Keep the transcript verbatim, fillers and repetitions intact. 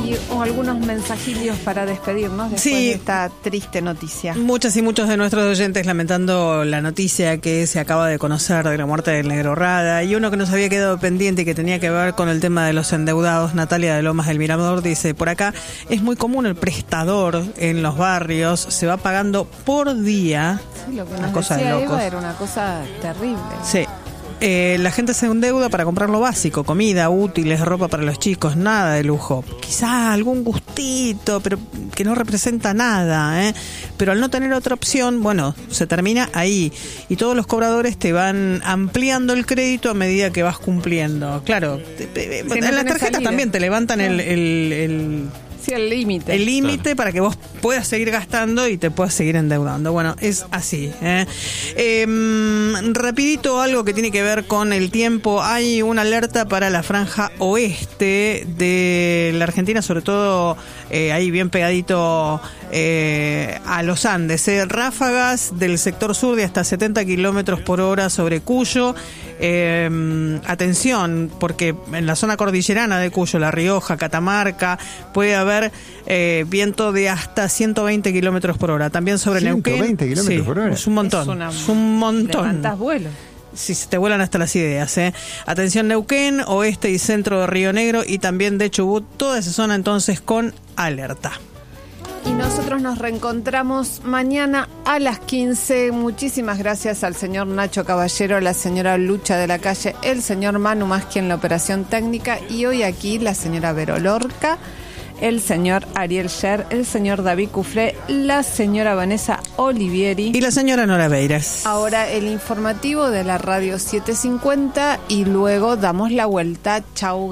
y o algunos mensajillos para despedirnos después sí, de esta triste noticia. Muchas y muchos de nuestros oyentes lamentando la noticia que se acaba de conocer de la muerte del Negro Rada, y uno que nos había quedado pendiente y que tenía que ver con el tema de los endeudados. Natalia de Lomas del Mirador dice, por acá es muy común el prestador en los barrios, se va pagando por día. Sí, lo que una nos cosa decía de locos. Eva era una cosa terrible. Sí. Eh, la gente se endeuda para comprar lo básico, comida, útiles, ropa para los chicos, nada de lujo. Quizá algún gustito, pero que no representa nada, ¿eh? Pero al no tener otra opción, bueno, se termina ahí. Y todos los cobradores te van ampliando el crédito a medida que vas cumpliendo. Claro, te, te, Si en no la tenés tarjeta salida. También te levantan el... el, el Sí, el límite. El límite Claro. para que vos puedas seguir gastando y te puedas seguir endeudando. Bueno, es así. ¿eh? Eh, rapidito, algo que tiene que ver con el tiempo. Hay una alerta para la franja oeste de la Argentina, sobre todo eh, ahí bien pegadito eh, a los Andes. ¿eh? Ráfagas del sector sur de hasta setenta kilómetros por hora sobre Cuyo. Eh, atención, porque en la zona cordillerana de Cuyo, La Rioja, Catamarca, puede haber eh, viento de hasta ciento veinte kilómetros por hora. También sobre ciento veinte Neuquén. kilómetros Sí, por hora. es un montón. Es, una, es un montón. Levantás vuelo. Si se te vuelan hasta las ideas, ¿eh? Atención Neuquén, oeste y centro de Río Negro y también de Chubut, toda esa zona entonces con alerta. Y nosotros nos reencontramos mañana a las quince. Muchísimas gracias al señor Nacho Caballero, a la señora Lucha de la Calle, el señor Manu Masqui en la operación técnica y hoy aquí la señora Vero Lorca, el señor Ariel Sher, el señor David Cufré, la señora Vanessa Olivieri. Y la señora Nora Beiras. Ahora el informativo de la radio setecientos cincuenta y luego damos la vuelta. Chau.